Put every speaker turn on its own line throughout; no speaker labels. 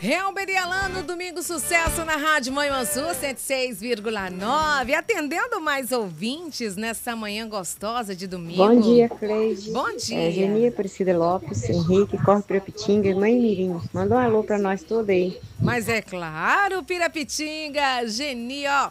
Helber e Alain no Domingo Sucesso na Rádio Manhuaçu 106,9. Atendendo mais ouvintes nessa manhã gostosa de domingo.
Bom dia, Cleide.
Bom dia.
Genia Aparecida Lopes, Henrique, Corre Pirapitinga e Mãe Mirim. Manda um alô pra nós todos aí.
Mas é claro, Pirapitinga, Geni, ó.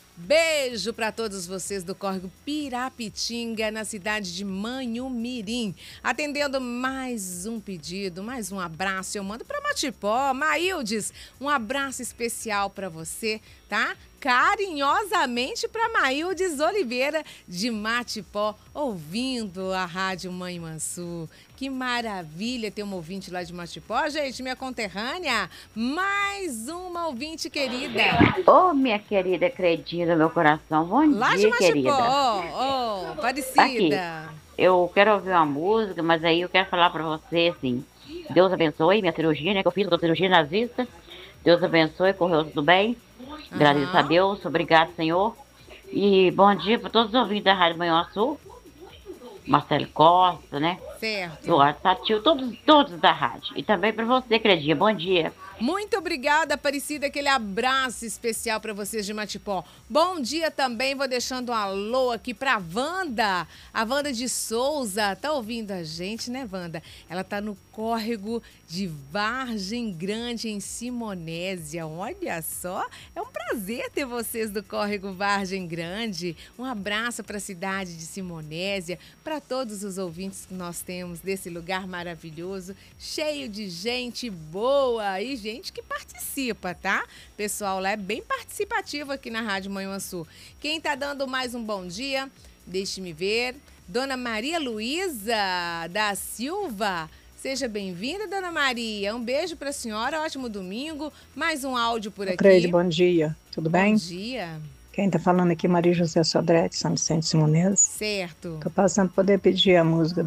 Beijo para todos vocês do Córrego Pirapitinga, na cidade de Manhumirim. Atendendo mais um pedido, mais um abraço, eu mando para Matipó. Maildes, um abraço especial para você, tá? Carinhosamente para Maildes Oliveira, de Matipó, ouvindo a Rádio Manhuaçu. Que maravilha ter um ouvinte lá de Matipó, gente, minha conterrânea. Mais uma ouvinte querida.
Ô, minha querida Credinha do meu coração, bom
Lá
dia,
de Matipó,
querida.
ó, Aparecida.
Eu quero ouvir uma música, mas aí eu quero falar pra você, assim, Deus abençoe minha cirurgia, né, que eu fiz a cirurgia nazista. Deus abençoe, correu tudo bem. Agradeço a Deus, obrigado, Senhor. E bom dia para todos os ouvintes da Rádio Manhuaçu. Marcelo Costa, né?
Certo.
Eduardo Satil, todos da rádio. E também para você, Credinha, bom dia.
Muito obrigada, Aparecida. Aquele abraço especial para vocês de Matipó. Bom dia também. Vou deixando um alô aqui para Wanda. A Wanda de Souza. Tá ouvindo a gente, né, Wanda? Ela tá no córrego de Vargem Grande, em Simonésia. Olha só, é um prazer ter vocês do córrego Vargem Grande. Um abraço para a cidade de Simonésia, para todos os ouvintes que nós temos desse lugar maravilhoso, cheio de gente boa e gente que participa, tá? Pessoal lá é bem participativo aqui na Rádio Manhuaçu. Quem tá dando mais um bom dia, deixe-me ver, Dona Maria Luísa da Silva. Seja bem-vinda, Dona Maria. Um beijo para a senhora, ótimo domingo. Mais um áudio por aqui.
Creide, bom dia. Tudo bem?
Bom dia.
Quem tá falando aqui é Maria José Sodré, de São Vicente Simonese.
Certo.
Tô passando para poder pedir a música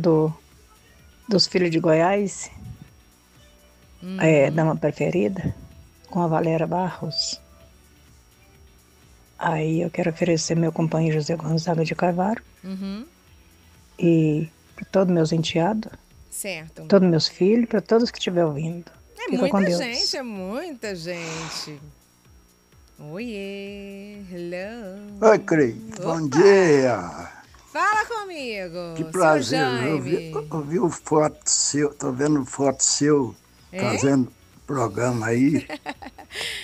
dos Filhos de Goiás, Dama Preferida, com a Valéria Barros. Aí eu quero oferecer meu companheiro José Gonzaga de Carvalho. E para todos meus enteados.
Certo.
Todos meus filhos, para todos que estiver ouvindo.
É
Fica com
muita
Deus.
gente, é muita gente. Oiê, hello.
Oi, Cris, bom dia.
Fala comigo.
Que
seu
prazer,
Jaime.
eu vi foto seu, tô vendo foto seu
É?
fazendo programa aí.